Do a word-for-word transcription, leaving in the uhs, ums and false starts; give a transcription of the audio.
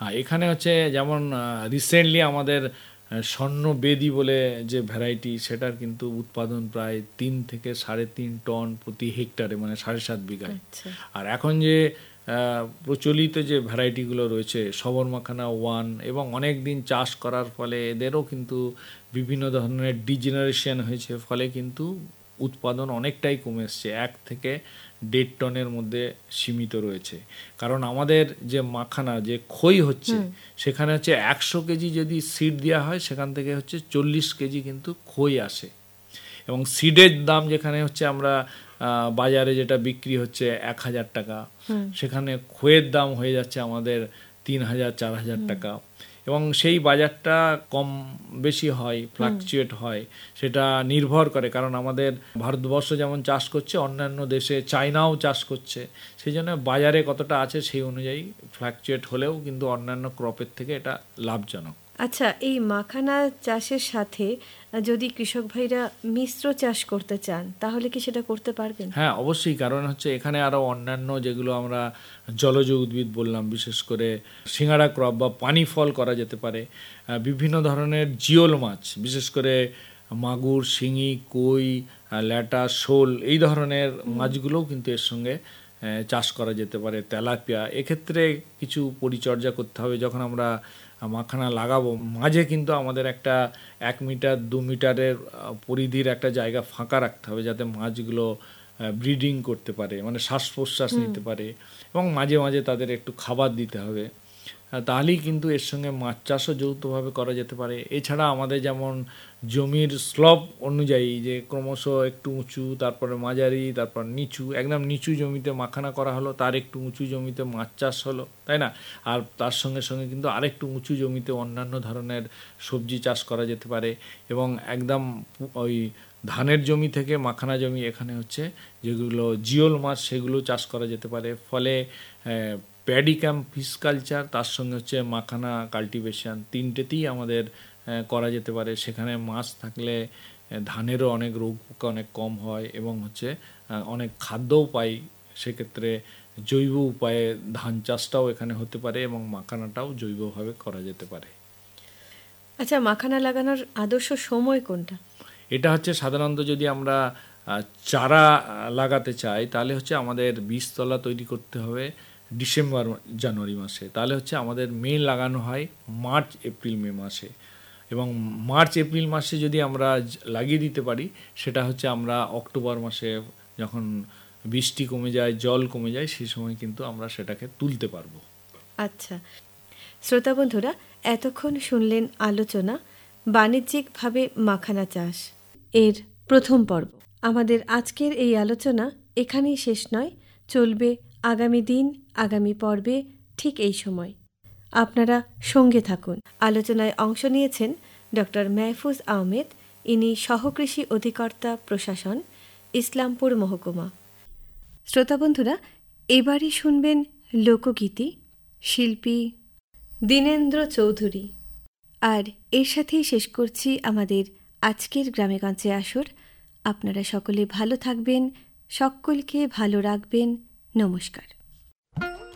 হ্যাঁ, এখানে হচ্ছে যেমন রিসেন্টলি আমাদের স্বর্ণ বেদি বলে যে ভ্যারাইটি, সেটার কিন্তু উৎপাদন প্রায় তিন থেকে সাড়ে তিন টন প্রতি হেক্টরে, মানে সাড়ে সাত বিঘায়। আর এখন যে প্রচলিত যে ভ্যারাইটিগুলো রয়েছে, সবরমাখানা ওয়ান, এবং অনেক দিন চাষ করার ফলে এদেরও কিন্তু বিভিন্ন ধরনের ডিজেনারেশন হয়েছে, ফলে কিন্তু উৎপাদন অনেকটাই কমে এসছে, এক থেকে দেড় টনের মধ্যে সীমিত রয়েছে। কারণ আমাদের যে মাখানা যে খই হচ্ছে, সেখানে হচ্ছে একশো কেজি যদি সিড দেওয়া হয়, সেখান থেকে হচ্ছে চল্লিশ কেজি কিন্তু খই আসে। এবং সিডের দাম যেখানে হচ্ছে আমরা বাজারে যেটা বিক্রি হচ্ছে এক হাজার টাকা, সেখানে খইয়ের দাম হয়ে যাচ্ছে আমাদের তিন হাজার চার হাজার টাকা। এবং সেই বাজারটা কম বেশি হয়, ফ্লাকচুয়েট হয়, সেটা নির্ভর করে, কারণ আমাদের ভারতবর্ষ যেমন চাষ করছে, অন্যান্য দেশে চায়নাও চাষ করছে, সেই জন্য বাজারে কতটা আছে সেই অনুযায়ী ফ্লাকচুয়েট হলেও কিন্তু অন্যান্য ক্রপের থেকে এটা লাভজনক। আচ্ছা, এই মাখানা চাষের সাথে যদি কৃষক ভাইরা মিশ্র চাষ করতে চান, তাহলে কি সেটা করতে পারবেন? হ্যাঁ, অবশ্যই। কারণ হচ্ছে এখানে আরও অন্যান্য যেগুলো আমরা জলজ উদ্ভিদ বললাম, বিশেষ করে সিঙ্গাড়া ক্রপ বা পানি ফল করা যেতে পারে, বিভিন্ন ধরনের জিওল মাছ, বিশেষ করে মাগুর, শিঙি, কই, ল্যাটা, শোল, এই ধরনের মাছগুলোও কিন্তু এর সঙ্গে চাষ করা যেতে পারে, তেলাপিয়া। এক্ষেত্রে কিছু পরিচর্যা করতে হবে। যখন আমরা মাখানা লাগাবো, মাঝে কিন্তু আমাদের একটা এক মিটার দু মিটারের পরিধির একটা জায়গা ফাঁকা রাখতে হবে, যাতে মাছগুলো ব্রিডিং করতে পারে, মানে শ্বাস প্রশ্বাস নিতে পারে, এবং মাঝে মাঝে তাদের একটু খাবার দিতে হবে। তাহলেই কিন্তু এর সঙ্গে মাছ চাষও যৌথভাবে করা যেতে পারে। এছাড়া আমাদের যেমন জমির স্লপ অনুযায়ী যে ক্রমশ একটু উঁচু, তারপরে মাঝারি, তারপর নিচু, একদম নিচু জমিতে মাখানা করা হলো, তার একটু উঁচু জমিতে মাছ চাষ হলো, তাই না? আর তার সঙ্গে সঙ্গে কিন্তু আরেকটু উঁচু জমিতে অন্যান্য ধরনের সবজি চাষ করা যেতে পারে। এবং একদম ওই ধানের জমি থেকে মাখানা জমি, এখানে হচ্ছে যেগুলো জিওল মাছ, সেগুলো চাষ করা যেতে পারে। ফলে প্যাডি ক্যাম্প ফিশ কালচার, তার সঙ্গে হচ্ছে মাখানা কাল্টিভেশন, তিনটেতেই আমাদের করা যেতে পারে। সেখানে মাছ থাকলে ধানেরও অনেক রোগ পোকা অনেক কম হয়, এবং হচ্ছে অনেক খাদ্যও পাই। সেক্ষেত্রে জৈব উপায়ে ধান চাষটাও এখানে হতে পারে, এবং মাখানাটাও জৈবভাবে করা যেতে পারে। আচ্ছা, মাখানা লাগানোর আদর্শ সময় কোনটা? এটা হচ্ছে সাধারণত যদি আমরা চারা লাগাতে চাই, তাহলে হচ্ছে আমাদের বীজতলা তৈরি করতে হবে ডিসেম্বর জানুয়ারি মাসে। তাহলে হচ্ছে আমাদের মে লাগানো হয় মার্চ এপ্রিল মে মাসে। এবং মার্চ এপ্রিল মাসে যদি আমরা লাগিয়ে দিতে পারি, সেটা হচ্ছে আমরা অক্টোবর মাসে যখন বৃষ্টি কমে যায়, জল কমে যায়, সেই সময় কিন্তু আমরা সেটাকে তুলতে পারবো। আচ্ছা শ্রোতা বন্ধুরা, এতক্ষণ শুনলেন আলোচনা বাণিজ্যিকভাবে মাখানা চাষ এর প্রথম পর্ব। আমাদের আজকের এই আলোচনা এখানেই শেষ নয়, চলবে আগামী দিন, আগামী পর্বে ঠিক এই সময়। আপনারা সঙ্গে থাকুন। আলোচনায় অংশ নিয়েছেন ডক্টর মেহফুজ আহমেদ, ইনি সহকৃষি অধিকর্তা প্রশাসন, ইসলামপুর মহকুমা। শ্রোতা বন্ধুরা, এবারই শুনবেন লোকগীতি, শিল্পী দীনেন্দ্র চৌধুরী। আর এর সাথেই শেষ করছি আমাদের আজকের গ্রামেগঞ্জে আসর। আপনারা সকলে ভালো থাকবেন, সকলকে ভালো রাখবেন। নমস্কার।